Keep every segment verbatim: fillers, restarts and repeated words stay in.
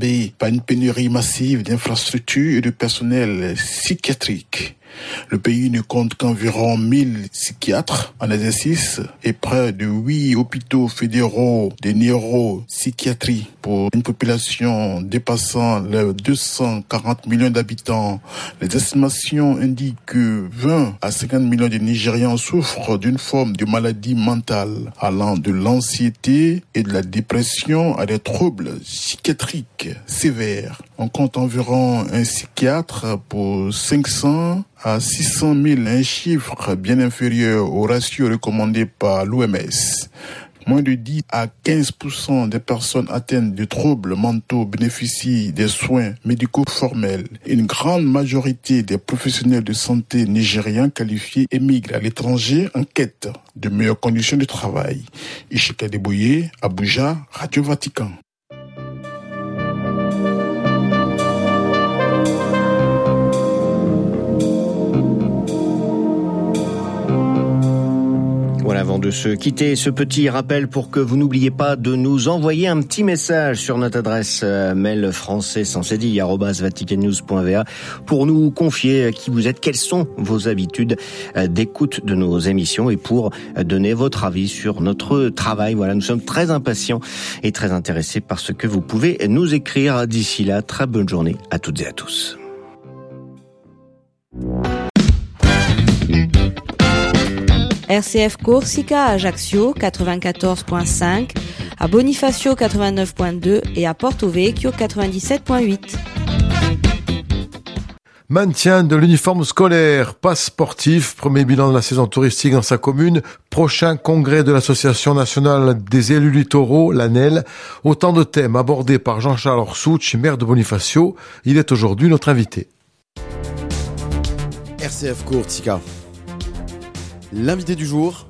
exacerbée par une pénurie massive d'infrastructures et de personnel psychiatrique. Le pays ne compte qu'environ mille psychiatres en exercice et près de huit hôpitaux fédéraux de neuropsychiatrie pour une population dépassant les deux cent quarante millions d'habitants. Les estimations indiquent que vingt à cinquante millions de Nigérians souffrent d'une forme de maladie mentale allant de l'anxiété et de la dépression à des troubles psychiatriques sévères. On compte environ un psychiatre pour cinq cents à six cent mille, un chiffre bien inférieur au ratio recommandé par l'O M S. Moins de dix à quinze pour cent des personnes atteintes de troubles mentaux bénéficient des soins médicaux formels. Une grande majorité des professionnels de santé nigériens qualifiés émigrent à l'étranger en quête de meilleures conditions de travail. Ishika Deboye, Abuja, Radio Vatican. Voilà, avant de se quitter, ce petit rappel pour que vous n'oubliez pas de nous envoyer un petit message sur notre adresse mail français sans cédille arobase vaticannews point v a pour nous confier qui vous êtes, quelles sont vos habitudes d'écoute de nos émissions et pour donner votre avis sur notre travail. Voilà, nous sommes très impatients et très intéressés par ce que vous pouvez nous écrire. D'ici là, très bonne journée à toutes et à tous. R C F Corsica à Ajaccio quatre-vingt-quatorze virgule cinq, à Bonifacio quatre-vingt-neuf virgule deux et à Porto Vecchio quatre-vingt-dix-sept virgule huit. Maintien de l'uniforme scolaire, passe sportif, premier bilan de la saison touristique dans sa commune, prochain congrès de l'Association nationale des élus littoraux, l'A N E L. Autant de thèmes abordés par Jean-Charles Orsucci, maire de Bonifacio. Il est aujourd'hui notre invité. R C F Corsica. L'invité du jour,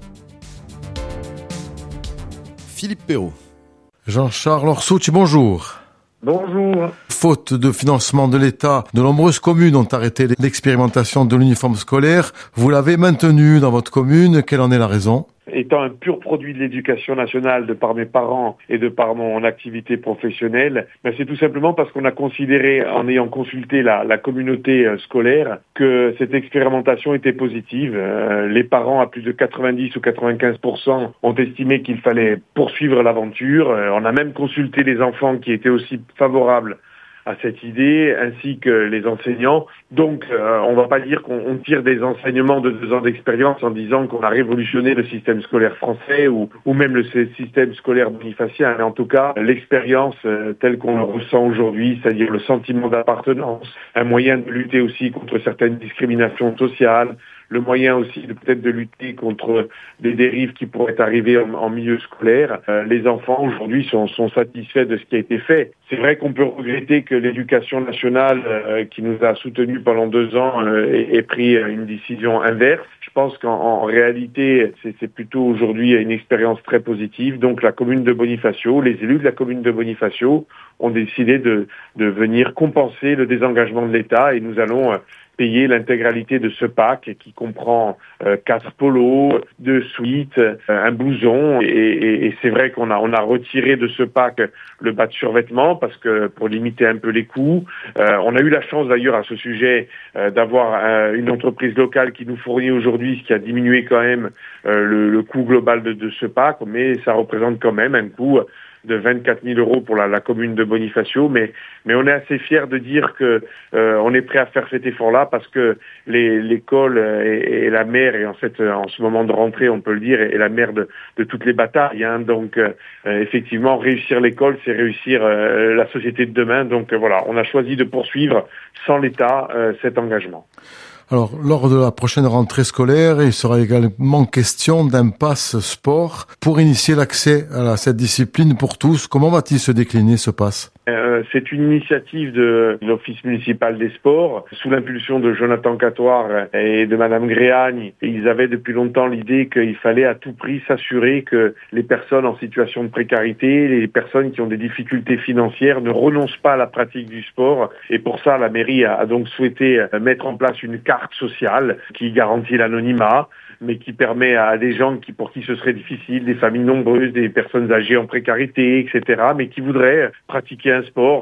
Philippe Perrault. Jean-Charles Orsucci, bonjour. Bonjour. Faute de financement de l'État, de nombreuses communes ont arrêté l'expérimentation de l'uniforme scolaire. Vous l'avez maintenu dans votre commune. Quelle en est la raison ? Étant un pur produit de l'éducation nationale de par mes parents et de par mon activité professionnelle, ben c'est tout simplement parce qu'on a considéré, en ayant consulté la, la communauté scolaire, que cette expérimentation était positive. Euh, les parents, à plus de quatre-vingt-dix ou quatre-vingt-quinze pour cent, ont estimé qu'il fallait poursuivre l'aventure. Euh, on a même consulté les enfants qui étaient aussi favorables à cette idée, ainsi que les enseignants. Donc, euh, on va pas dire qu'on on tire des enseignements de deux ans d'expérience en disant qu'on a révolutionné le système scolaire français ou, ou même le système scolaire bonifacien, mais en tout cas, l'expérience euh, telle qu'on le ressent aujourd'hui, c'est-à-dire le sentiment d'appartenance, un moyen de lutter aussi contre certaines discriminations sociales, le moyen aussi de peut-être de lutter contre des dérives qui pourraient arriver en, en milieu scolaire. Euh, les enfants aujourd'hui sont, sont satisfaits de ce qui a été fait. C'est vrai qu'on peut regretter que l'éducation nationale, euh, qui nous a soutenus pendant deux ans, euh, ait, ait pris une décision inverse. Je pense qu'en en réalité, c'est, c'est plutôt aujourd'hui une expérience très positive. Donc la commune de Bonifacio, les élus de la commune de Bonifacio ont décidé de, de venir compenser le désengagement de l'État et nous allons euh, payer l'intégralité de ce pack qui comprend euh, quatre polos, deux suites, euh, un blouson et, et, et c'est vrai qu'on a on a retiré de ce pack le bas de survêtement parce que pour limiter un peu les coûts. Euh, on a eu la chance d'ailleurs à ce sujet euh, d'avoir euh, une entreprise locale qui nous fournit aujourd'hui, ce qui a diminué quand même euh, le, le coût global de, de ce pack, mais ça représente quand même un coût de vingt-quatre mille euros pour la, la commune de Bonifacio, mais mais on est assez fiers de dire que euh, on est prêt à faire cet effort-là parce que les, l'école est, est la mère et en fait en ce moment de rentrée on peut le dire est la mère de, de toutes les batailles. Hein, donc euh, effectivement réussir l'école c'est réussir euh, la société de demain. Donc euh, voilà, on a choisi de poursuivre sans l'État euh, cet engagement. Alors, lors de la prochaine rentrée scolaire, il sera également question d'un pass sport pour initier l'accès à cette discipline pour tous. Comment va-t-il se décliner, ce pass ? Euh, c'est une initiative de l'Office municipal des sports, sous l'impulsion de Jonathan Catoire et de Madame Gréagne. Ils avaient depuis longtemps l'idée qu'il fallait à tout prix s'assurer que les personnes en situation de précarité, les personnes qui ont des difficultés financières ne renoncent pas à la pratique du sport. Et pour ça, la mairie a donc souhaité mettre en place une carte sociale qui garantit l'anonymat, mais qui permet à des gens qui pour qui ce serait difficile, des familles nombreuses, des personnes âgées en précarité, et cetera, mais qui voudraient pratiquer un sport